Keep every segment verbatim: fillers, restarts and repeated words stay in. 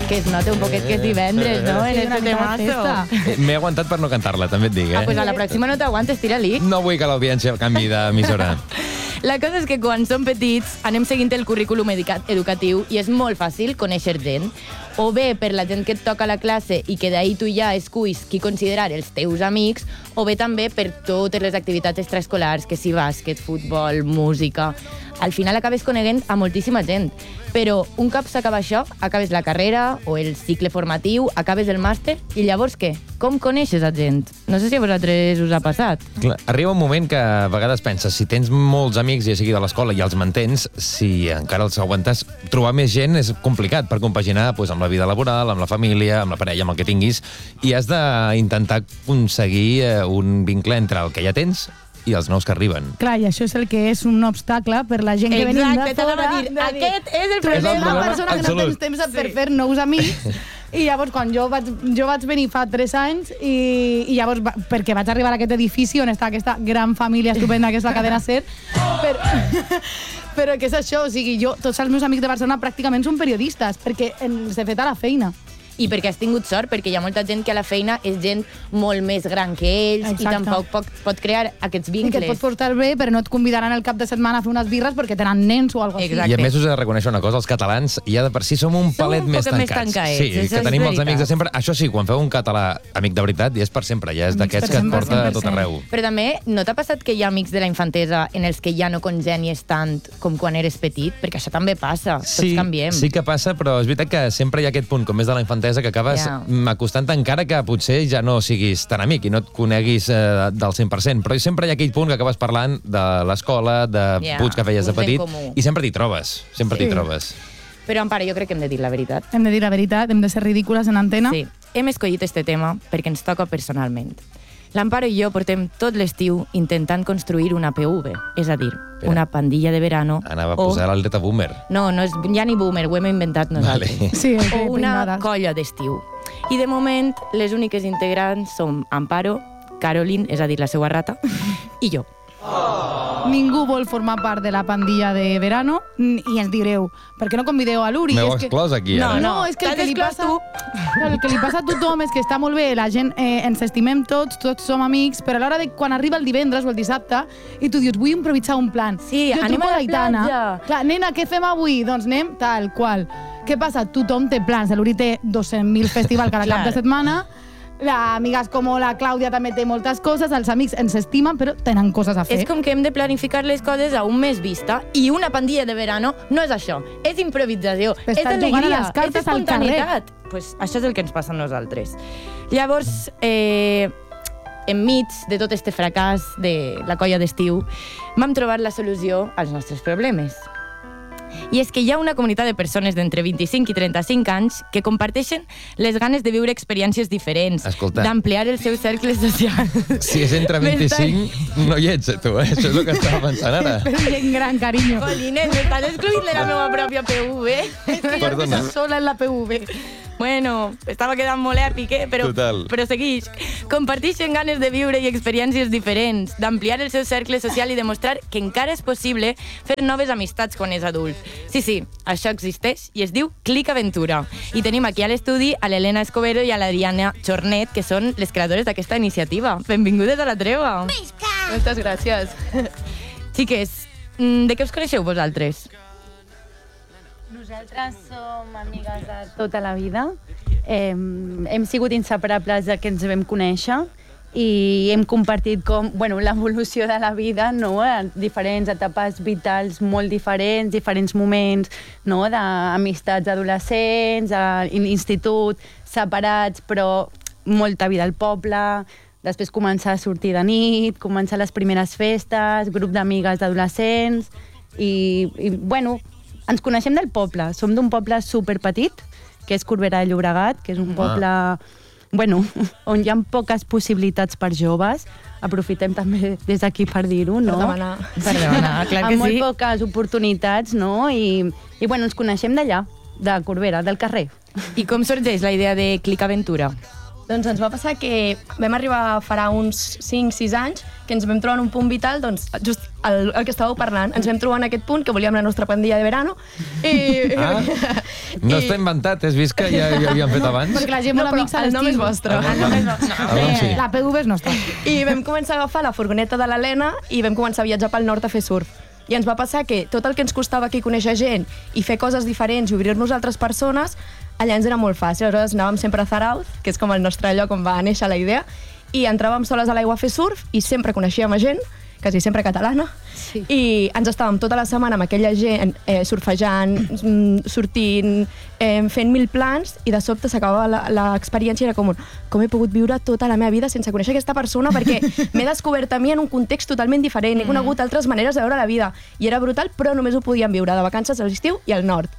que es nota un poquet que és divendres, no? En este temazo. M'he aguantat per no cantar-la, també et dic, eh? Ah, pues a la pròxima no t'aguantes, tira-li. No vull que l'audiència el canvi d'emissora. La cosa és que quan som petits anem seguint el currículum educatiu i és molt fàcil conèixer gent, o bé per la gent que et toca a la classe i que d'ahir tu ja esculls qui considerar els teus amics, o bé també per totes les activitats extraescolars, que si bàsquet, futbol, música... Al final acabes coneguent a moltíssima gent, però un cop s'acaba això, acabes la carrera o el cicle formatiu, acabes el màster, i llavors què? Com coneixes a gent? No sé si a vosaltres us ha passat. Clar, arriba un moment que a vegades penses, si tens molts amics, ja sigui de l'escola, i els mantens, si encara els aguantes, trobar més gent és complicat per compaginar doncs, amb la vida laboral, amb la família, amb la parella, amb el que tinguis, i has d'intentar aconseguir un vincle entre el que ja tens i els nous que arriben. Clar, i això és el que és un obstacle per la gent que venim de fora. Dir, aquest és el problema. problema. Una persona que no tens temps per fer nous amics. I llavors, quan jo vaig, jo vaig venir fa tres anys, i, i llavors, perquè vaig arribar a aquest edifici on està aquesta gran família estupenda que és la cadena SER, però, però què és això? O sigui, jo, tots els meus amics de Barcelona pràcticament són periodistes, perquè els he fet a la feina. I perquè has tingut sort, perquè hi ha molta gent que a la feina és gent molt més gran que ells. Exacte. I tampoc pot, pot crear aquests vincles. I que et pots portar bé, però no et convidaran el cap de setmana a fer unes birres perquè tenen nens o alguna cosa així. I a més us he de reconèixer una cosa, els catalans ja de per si som un palet som un més tancats. Més tancats. Sí, que tenim els amics de sempre. Això sí, quan feu un català amic de veritat, ja és per sempre, ja és d'aquests que et porta a tot arreu. Però també, no t'ha passat que hi ha amics de la infantesa en els que ja no congenies tant com quan eres petit? Perquè això també passa, sí, tots canviem. Sí que passa, però és veritat que sempre hi ha aquest punt, com és de la infantesa, que acabes yeah. acostant encara que potser ja no siguis tan amic i no et coneguis eh, del cent per cent, però sempre hi ha aquell punt que acabes parlant de l'escola, de yeah, punts que feies de petit, i sempre t'hi trobes, sempre sí. t'hi trobes. Però, Amparo, jo crec que hem de dir la veritat. Hem de dir la veritat, hem de ser ridícules en antena. Sí, hem escollit este tema perquè ens toca personalment. L'Amparo i jo portem tot l'estiu intentant construir una P V, és a dir, Espera. una pandilla de verano. Anava a posar o... l'alerta boomer. No, no és ja ni boomer, ho hem inventat nosaltres. Vale. Sí, okay, o una peinades. colla d'estiu. I de moment, les úniques integrants som Amparo, Caroline, és a dir, la seva rata, i jo. Oh. Ningú vol formar part de la pandilla de verano i ens direu, per què no convideu a l'Uri? M'heu exclòs aquí, no, ara. No, és que el que, li passa, el que li passa a tothom és que està molt bé, la gent eh, ens estimem tots, tots som amics, però a l'hora de quan arriba el divendres o el dissabte i tu dius, vull improvisar un plan. Sí, jo anem a la Aitana, platja. Clar, nena, què fem avui? Doncs anem tal qual. Què passa? Tothom té plans. L'Uri té dos-cents mil festivals cada cap de setmana. La amigas com la Clàudia també té moltes coses, els amics ens estimen, però tenen coses a fer. És com que hem de planificar les coses a un mes vista, i una pandilla de verano no és això, és improvisació, és alegria, és espontaneïtat. Pues això és el que ens passa a nosaltres. Llavors, eh, enmig de tot este fracàs de la colla d'estiu, vam trobar la solució als nostres problemes. I és que hi ha una comunitat de persones d'entre vint-i-cinc i trenta-cinc anys que comparteixen les ganes de viure experiències diferents, d'ampliar el seu cercle social. Si és entre vint-i-cinc, no hi ets, tu, eh? Això és el que estava pensant ara. Però gent gran, carinyo. Jolines, m'estàs excluint de la meva pròpia P V. És que jo estic sola en la P V. Bueno, estava quedant molt èpic, eh? Però, però seguix. Comparteixen ganes de viure i experiències diferents, d'ampliar el seu cercle social i demostrar que encara és possible fer noves amistats quan és adult. Sí, sí, això existeix i es diu Clic Aventura. I tenim aquí a l'estudi a l'Helena Escobedo i a l'Adriana Chornet, que són les creadores d'aquesta iniciativa. Benvingudes a la treva. Moltes gràcies. Xiques, de què us coneixeu vosaltres? Nosaltres som amigues de tota la vida. Eh, hem sigut inseparables de que ens vam conèixer i hem compartit com, bueno, l'evolució de la vida, no? En diferents etapes vitals molt diferents, diferents moments, no? D'amistats adolescents, a institut, separats, però molta vida al poble. Després començar a sortir de nit, començar les primeres festes, grup d'amigues d'adolescents i, i, bueno, ens coneixem del poble. Som d'un poble superpetit, que és Corbera de Llobregat, que és un poble, bueno, on hi ha poques possibilitats per joves. Aprofitem també des d'aquí per dir-ho, no? Per demanar. Per demanar, clar que sí. Amb molt poques oportunitats, no? I, i bueno, ens coneixem d'allà, de Corbera, del carrer. I com sorgeix la idea de Clic Aventura? Doncs ens va passar que vam arribar farà uns cinc sis anys, que ens vam trobar en un punt vital, doncs, just el, el que estàveu parlant. Ens vam trobar en aquest punt, que volíem la nostra pandilla de verano. I... Ah, no està inventat, has vist que ja, ja havíem fet abans? Perquè la gent No, molt però amics a el nom és l'estiu. vostre. El nom és nostre. El nom sí. La P V és nostra. I vam començar a agafar la furgoneta de l'Helena i vam començar a viatjar pel nord a fer surf. I ens va passar que tot el que ens costava aquí conèixer gent i fer coses diferents i obrir-nos a altres persones, allà ens era molt fàcil. Aleshores anàvem sempre a Zarauz, que és com el nostre lloc on va néixer la idea, i entràvem soles a l'aigua a fer surf i sempre coneixíem a gent, quasi sempre catalana, sí. I ens estàvem tota la setmana amb aquella gent eh, surfejant, sortint, eh, fent mil plans, i de sobte s'acabava l'experiència i era com un, com he pogut viure tota la meva vida sense conèixer aquesta persona, perquè m'he descobert a mi en un context totalment diferent, he conegut altres maneres de veure la vida, i era brutal, però només ho podíem viure de vacances a l'estiu i al nord.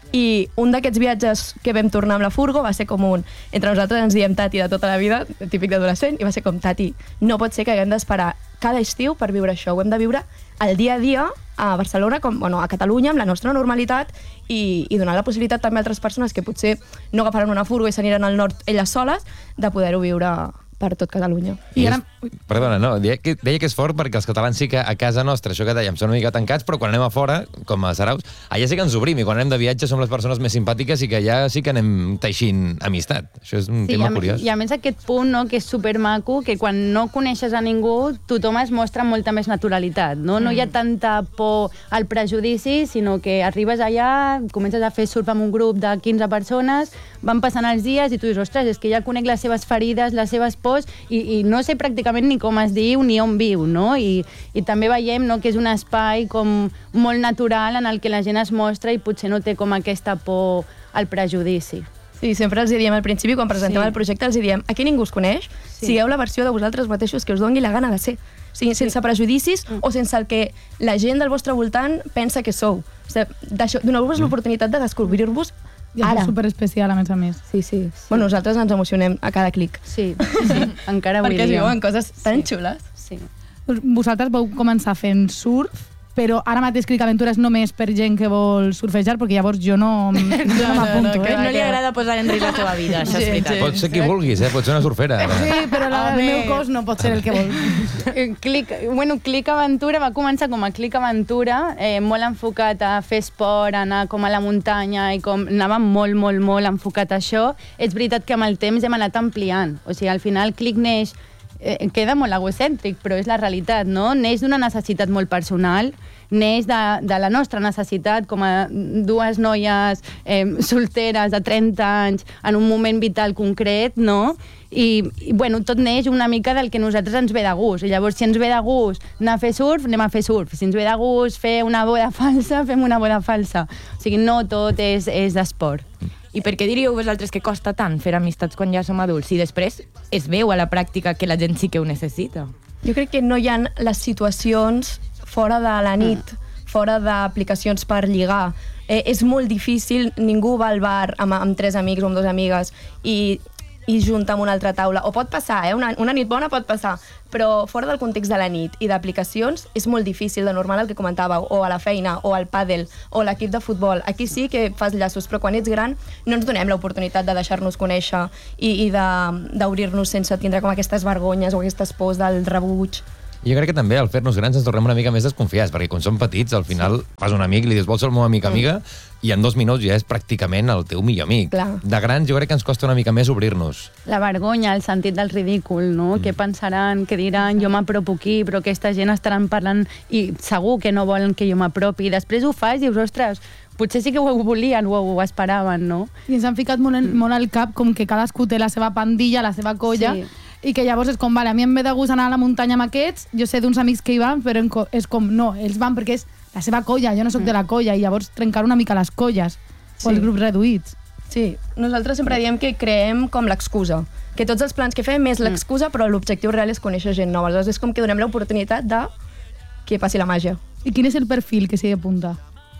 I un d'aquests viatges que vam tornar amb la furgo va ser com un... Entre nosaltres ens diem Tati de tota la vida, típic d'adolescent, i va ser com, Tati, no pot ser que haguem d'esperar cada estiu per viure això. Ho hem de viure el dia a dia a Barcelona, com, bueno, a Catalunya, amb la nostra normalitat, i, i donar la possibilitat també a altres persones que potser no agafaran una furgo i s'aniran al nord elles soles, de poder-ho viure per tot Catalunya. I ara... És, perdona, no, deia que, deia que és fort perquè els catalans sí que a casa nostra, això que dèiem, són una mica tancats, però quan anem a fora, com a Zarauz, allà sí que ens obrim, i quan anem de viatge som les persones més simpàtiques i que allà sí que anem teixint amistat. Això és un sí, tema a, curiós. I a més aquest punt, no, que és supermaco, que quan no coneixes a ningú, tothom es mostra amb molta més naturalitat, no? Mm. No hi ha tanta por al prejudici, sinó que arribes allà, comences a fer surf amb un grup de quinze persones, van passant els dies i tu dius, ostres, és que ja conec les seves ferides, les seves pors, i, i no sé pràcticament ni com es diu ni on viu, no? I, i també veiem, no, que és un espai com molt natural en el que la gent es mostra i potser no té com aquesta por al prejudici. Sí, sempre els diem al principi, quan presentem sí. el projecte, els diem, aquí ningú us coneix, sí. Sigueu la versió de vosaltres mateixos que us doni la gana de ser. O sigui, sense sí. prejudicis mm. o sense el que la gent del vostre voltant pensa que sou. O sigui, doneu-vos mm. l'oportunitat de descobrir-vos I és superespecial, a més a més. Sí, sí, sí. Bueno, nosaltres ens emocionem a cada clic. Sí, sí. Encara avui dia. Perquè es viuen coses tan sí. xules. Sí. Vosaltres vau començar fent surf, però ara mateix Clic Aventura és només per gent que vol surfejar, perquè llavors jo no, no, no m'apunto. No, eh? no li agrada posar en risc la seva vida, això és veritat. Pot ser qui vulguis, eh? Pot ser una surfera. Ara. Sí, però la, el meu cos no pot ser el que vol. Clic, bueno, Clic Aventura va començar com a Clic Aventura, eh, molt enfocat a fer esport, anar com a la muntanya, i com anava molt, molt, molt enfocat a això. És veritat que amb el temps hem anat ampliant. O sigui, al final Clic neix, eh, queda molt egocèntric, però és la realitat, no? Neix d'una necessitat molt personal, neix de, de la nostra necessitat com a dues noies eh, solteres de trenta anys en un moment vital concret, no? I, i bueno, tot neix una mica del que a nosaltres ens ve de gust. I llavors, si ens ve de gust anar a fer surf, anem a fer surf. Si ens ve de gust fer una boda falsa, fem una boda falsa. O sigui, no tot és, és d'esport. I per què diríeu vosaltres que costa tant fer amistats quan ja som adults i després es veu a la pràctica que la gent sí que ho necessita? Jo crec que no hi ha les situacions fora de la nit, mm. fora d'aplicacions per lligar. Eh, és molt difícil, ningú va al bar amb, amb tres amics o amb dues amigues i i junta amb una altra taula. O pot passar, eh? Una, una nit bona pot passar, però fora del context de la nit i d'aplicacions és molt difícil, de normal el que comentàveu, o a la feina, o al pàdel, o l'equip de futbol. Aquí sí que fas llaços, però quan ets gran no ens donem l'oportunitat de deixar-nos conèixer i, i d'obrir-nos sense tindre com aquestes vergonyes o aquestes pors del rebuig. Jo crec que també al fer-nos grans ens tornem una mica més desconfiats, perquè quan som petits, al final sí. Fas un amic, li dius, vols ser el meu amic, amiga, mm. i en dos minuts ja és pràcticament el teu millor amic. Clar. De grans jo crec que ens costa una mica més obrir-nos. La vergonya, el sentit del ridícul, no? Mm. Què pensaran, què diran, jo m'apropo aquí, però aquesta gent estaran parlant i segur que no volen que jo m'apropi. I després ho fas i dius, ostres, potser sí que ho volien o ho esperaven, no? I ens han ficat molt, en, molt al cap com que cadascú té la seva pandilla, la seva colla, sí. I que llavors és com, vale, a mi em ve de gust anar a la muntanya amb aquests, jo sé d'uns amics que hi van, però és com, no, ells van perquè és la seva colla, jo no sóc mm. de la colla, i llavors trencar una mica les colles, sí. O els grups reduïts. Sí, nosaltres sempre diem que creem com l'excusa, que tots els plans que fem és l'excusa, mm. però l'objectiu real és conèixer gent nova, aleshores és com que donem l'oportunitat de que passi la màgia. I quin és el perfil que s'hi apunta?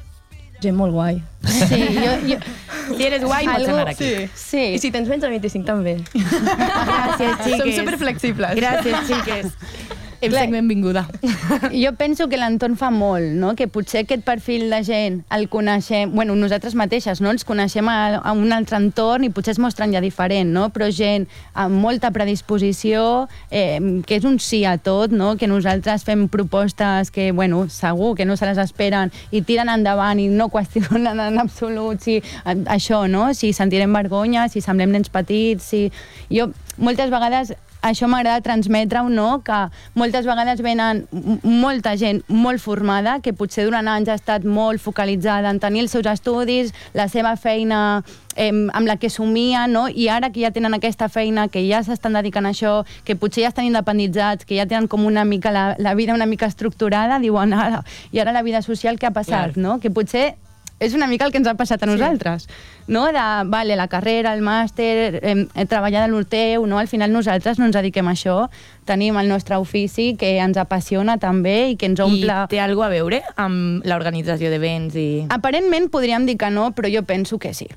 Gent molt guai. Sí, jo, jo... Si eres guai, pots anar aquí. Sí. Sí. I si tens menys de vint-i-cinc, també. Gràcies, xiques. Som superflexibles. Gràcies, xiques. Em sent benvinguda. Jo penso que l'entorn fa molt, no? Que potser aquest perfil de gent el coneixem, bueno, nosaltres mateixes, no? Els coneixem a, a un altre entorn i potser es mostren ja diferent, no? Però gent amb molta predisposició, eh, que és un sí a tot, no? Que nosaltres fem propostes que, bueno, segur que no se les esperen i tiren endavant i no qüestionen en absolut si això, no? Si sentirem vergonya, si semblem nens petits, si... Jo, moltes vegades, això m'agrada transmetre-ho, no? Que moltes vegades venen molta gent molt formada, que potser durant anys ha estat molt focalitzada en tenir els seus estudis, la seva feina eh, amb la que somia, no? I ara que ja tenen aquesta feina, que ja s'estan dedicant a això, que potser ja estan independitzats, que ja tenen com una mica la, la vida una mica estructurada, diuen ara, i ara la vida social què ha passat, Clar. no? Que potser és una mica el que ens ha passat a nosaltres, sí. No? De, vale, la carrera, el màster, eh, treballar de lo teu, no? Al final nosaltres no ens dediquem a això, tenim el nostre ofici que ens apassiona també i que ens omple... I té alguna a veure amb l'organització d'events i... Aparentment podríem dir que no, però jo penso que sí.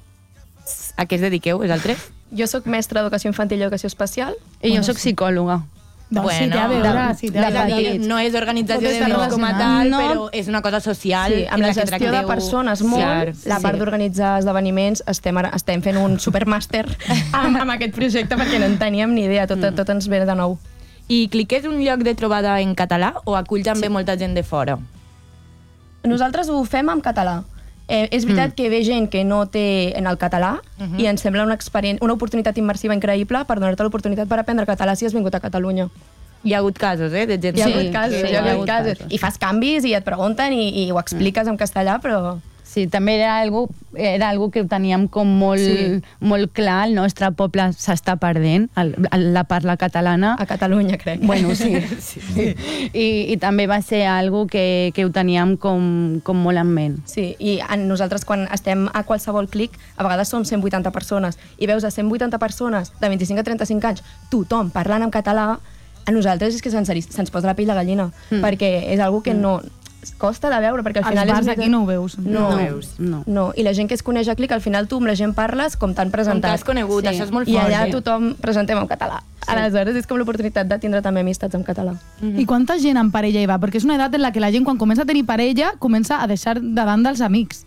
A què es dediqueu, vosaltres? Jo sóc mestra d'educació infantil i educació especial. I jo sóc psicòloga. Doncs sí, té a veure, de- sí, té de a veure. petit. No és organització Pot estar d'events com a relacionat. tal, No. però és una cosa social. Sí, amb en la que gestió de tracteu- persones molt, Clar, la part sí. d'organitzar esdeveniments, estem, ara, estem fent un supermàster amb, amb aquest projecte perquè no en teníem ni idea, tot, tot ens ve de nou. I Clic és un lloc de trobada en català o acull també sí. molta gent de fora? Nosaltres ho fem en català. Eh, és veritat mm. que ve gent que no té en el català uh -huh. i ens sembla una, una oportunitat immersiva increïble per donar-te l'oportunitat per aprendre català si has vingut a Catalunya. Hi ha hagut casos, eh, de gent... Hi ha Sí, hagut casos, sí, hi ha hagut casos. casos. I fas canvis i et pregunten i, i ho expliques en castellà, però... Sí, també era algo, era algo que ho teníem com molt, Sí. molt clar. El nostre poble s'està perdent, el, el, la parla catalana. A Catalunya, crec. Bueno, sí. sí, sí. I, I també va ser algo que, que ho teníem com, com molt en ment. Sí, i en nosaltres quan estem a qualsevol clic, a vegades som cent vuitanta persones, i veus a cent vuitanta persones de vint-i-cinc a trenta-cinc anys, tothom parlant en català, a nosaltres és que se'ns se'ns posa la pell de gallina, mm. perquè és algo que no... costa de veure, perquè al final... Als bars és aquí no ho veus. No, No, ho veus. no. no. I la gent que es coneix a Clic, al final tu amb la gent parles com t'han Com presentat. t'has conegut, Sí. això és molt I fort. allà eh? tothom presentem en català. Sí. Aleshores és com l'oportunitat de tindre també amistats en català. Mm-hmm. I quanta gent en parella hi va? Perquè és una edat en la que la gent, quan comença a tenir parella, comença a deixar de banda els amics.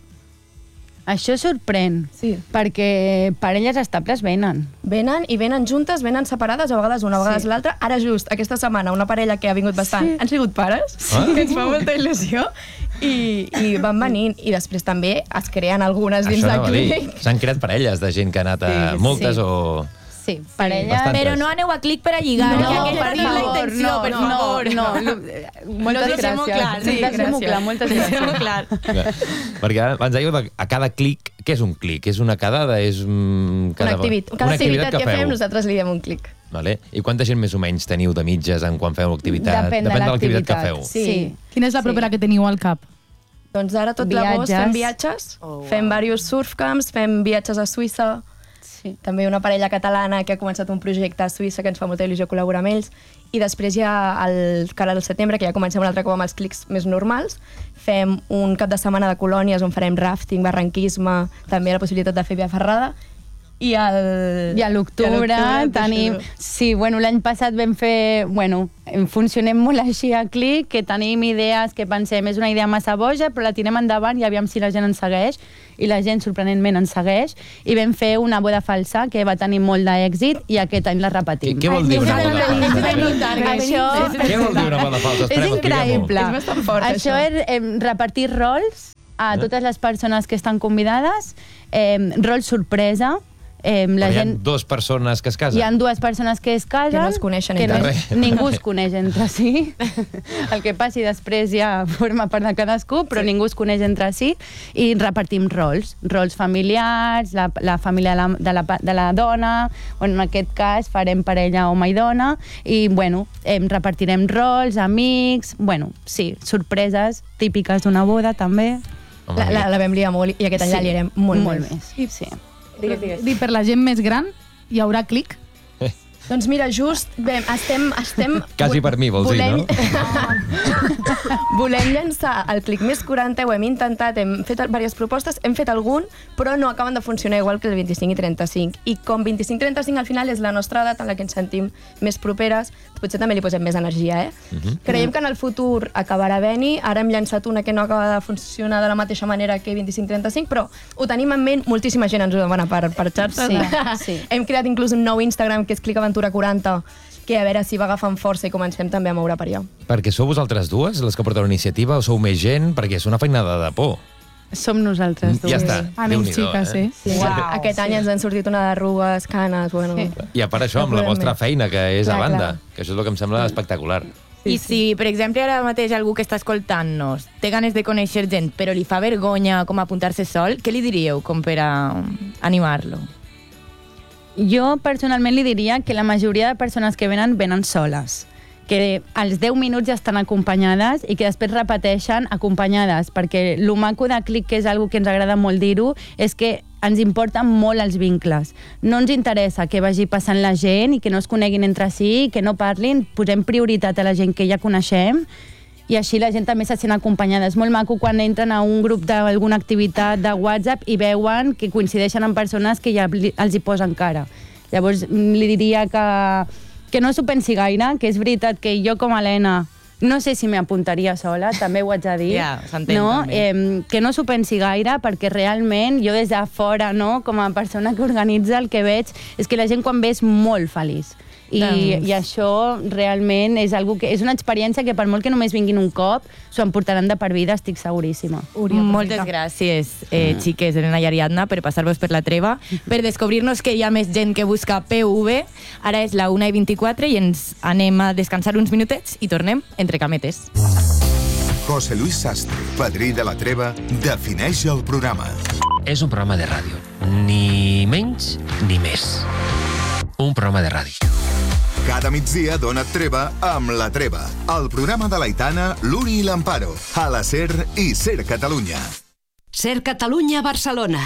Això sorprèn, Sí. perquè parelles estables venen. Venen i venen juntes, venen separades, a vegades una, a vegades Sí. l'altra. Ara just, aquesta setmana, una parella que ha vingut bastant, Sí. han sigut pares, Ah. que ens fa molta il·lusió, i, i van venint. I després també es creen algunes dins Això de anava a dir. Clic. S'han creat parelles de gent que ha anat a Sí, moltes sí. o... Sí, parelles... Bastantes. Però no aneu a Clic per a lligar, No, que aquesta per és la favor, intenció, no, per no, favor. no, no. Moltes Lo deixem molt gràcies. clar, sí, Ho deixem molt gràcies. clar, moltes Deixem-ho gràcies. clar. Clar. Perquè abans dèieu de, a cada clic, què és un clic? És una quedada? És mm, Una, activitat, cada activitat que, feu? fem, nosaltres li diem un clic. Vale. I quanta gent més o menys teniu de mitges en quan feu activitat? Depèn de Depèn de l'activitat. l'activitat que feu. Sí. Sí. Quina és la Sí. propera que teniu al cap? Doncs ara tot l'agost Viatges. fem viatges, Oh, wow. fem diversos surfcamps, fem viatges a Suïssa, Sí. també una parella catalana que ha començat un projecte a Suïssa que ens fa molta il·lusió col·laborar amb ells, i després ja el cara del setembre, que ja comencem un altre cop amb els clics més normals, fem un cap de setmana de colònies on farem rafting, barranquisme, també la possibilitat de fer via ferrada, i al... I a l'octubre tenim... Sí, bueno, l'any passat vam fer... Bueno, funcionem molt així a Clic, que tenim idees que pensem és una idea massa boja, però la tirem endavant i aviam si la gent ens segueix, i la gent sorprenentment ens segueix, i vam fer una boda falsa que va tenir molt d'èxit i aquest any la Què, repetim. què vol dir una boda falsa? Això Què vol dir una boda falsa? és Espereu, expliquem-ho. increïble. És bastant fort, això. això. és eh, repartir rols a totes les persones que estan convidades, eh, rols sorpresa. Eh, la Però hi ha gent... dues persones que es casen. Hi ha dues persones que es casen... Que no es coneixen que entre no, ells. ningú es coneix entre si. El que passi després ja forma part de cadascú, però sí. ningú es coneix entre si. I repartim rols. Rols familiars, la, la família de la, de, la, de la dona, bueno, en aquest cas farem parella home i dona, i bueno, eh, repartirem rols, amics, bueno, sí, sorpreses típiques d'una boda també. Home, La, la, la vam liar molt i aquest any Sí, la liarem molt, molt més. més. Sí. Digues, digues. Dir, per la gent més gran, hi haurà Clic? Doncs mira, just bé, estem... estem Quasi per mi, vols dir, no? Volem llançar el Clic Més quaranta, ho hem intentat, hem fet diverses propostes, hem fet algun, però no acaben de funcionar igual que el vint-i-cinc i trenta-cinc. I com vint-i-cinc trenta-cinc al final és la nostra edat en la que ens sentim més properes, potser també li posem més energia, eh? Uh-huh. Creiem que en el futur acabarà venint, ara hem llançat una que no acaba de funcionar de la mateixa manera que vint-i-cinc trenta-cinc, però ho tenim en ment, moltíssima gent ens ho demana per, per xarxes. Sí, sí. Hem creat inclús un nou Instagram que és Clic Aventura quaranta, que a veure si va agafant força i comencem també a moure per allà. Perquè sou vosaltres dues, les que porteu la iniciativa, o sou més gent? Perquè és una feinada de por. Som nosaltres dues. Ja està. Anem, Déu-n'hi-do, xiques, eh? sí. Sí. Wow, Aquest any ens han sortit una d'arrugues, canes, bueno... Sí. I a part això, amb la podem vostra més. feina, que és Clar, a banda, clar. que això és el que em sembla espectacular. I si, per exemple, ara mateix algú que està escoltant-nos té ganes de conèixer gent, però li fa vergonya com apuntar-se sol, què li diríeu com per a animar-lo? Jo personalment li diria que la majoria de persones que venen, venen soles. Que als deu minuts ja estan acompanyades i que després repeteixen acompanyades, perquè el maco de Clic, que és algo que ens agrada molt dir-ho, és que ens importen molt els vincles. No ens interessa que vagi passant la gent i que no es coneguin entre si, que no parlin, posem prioritat a la gent que ja coneixem i així la gent també se sent acompanyada. És molt maco quan entren a un grup d'alguna activitat de WhatsApp i veuen que coincideixen amb persones que ja els hi posen cara. Llavors li diria que que no s'ho pensi gaire, que és veritat que jo com a Helena no sé si m'apuntaria sola, també ho haig de dir. Ja, s'entén no? també. Eh, que no s'ho pensi gaire, perquè realment jo des de fora, no? Com a persona que organitza, el que veig és que la gent quan ve és molt feliç. I, Doncs... i això realment és, algo que, és una experiència que per molt que només vinguin un cop s'ho emportaran de per vida, estic seguríssima. Moltes gràcies, eh, xiques, Helena i Ariadna, per passar-vos per la treva, per descobrir-nos que hi ha més gent que busca P U V. Ara és la una i vint-i-quatre i ens anem a descansar uns minutets i tornem entre cametes. José Luis Sastre, padrí de la treva, defineix el programa. És un programa de ràdio, ni menys ni més. Un programa de ràdio. Cada migdia dona't treva amb La Treva, el programa de l'Aitana, l'Uri i l'Amparo, a la SER i SER Catalunya. SER Catalunya, Barcelona.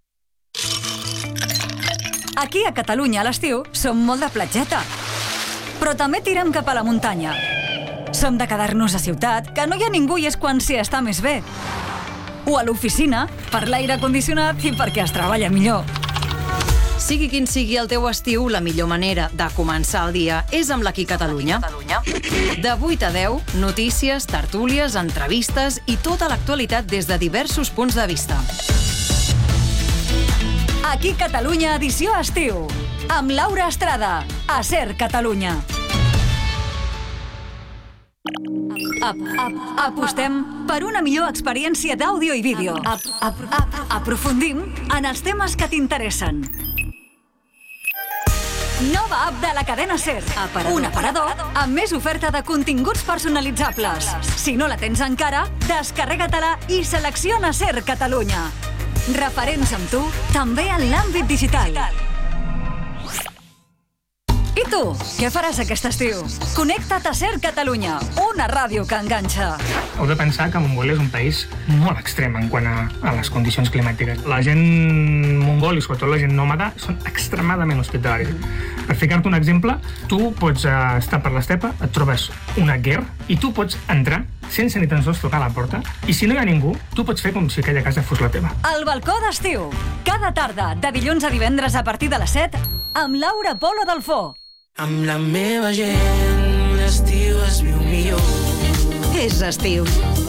Aquí a Catalunya a l'estiu som molt de platgeta, però també tirem cap a la muntanya. Som de quedar-nos a ciutat, que no hi ha ningú i és quan s'hi està més bé. O a l'oficina, per l'aire condicionat i perquè es treballa millor. Sigui quin sigui el teu estiu, la millor manera de començar el dia és amb l'Aquí Catalunya. De vuit a deu, notícies, tertúlies, entrevistes i tota l'actualitat des de diversos punts de vista. Aquí Catalunya, edició estiu, amb Laura Estrada, a SER Catalunya. Ap, ap, apostem per una millor experiència d'àudio i vídeo. Ap, ap, ap, aprofundim en els temes que t'interessen. Nova app de la cadena SER. Aparador. Un aparador amb més oferta de continguts personalitzables. Si no la tens encara, descarrega-te-la i selecciona SER Catalunya. Referents amb tu, també en l'àmbit digital. I tu, què faràs aquest estiu? Connecta't a SER Catalunya, una ràdio que enganxa. Heu de pensar que Mongolia és un país molt extrem en quant a, a les condicions climàtiques. La gent mongol i sobretot la gent nòmada són extremadament hospitalaris. Per ficar-te un exemple, tu pots uh, estar per l'estepa, et trobes una guerra i tu pots entrar sense ni tan sols tocar la porta i si no hi ha ningú, tu pots fer com si aquella casa fos la teva. El balcó d'estiu, cada tarda, de dilluns a divendres a partir de les set, amb Laura Polo Delfó. Amb la meva gent, l'estiu es viu millor. És estiu.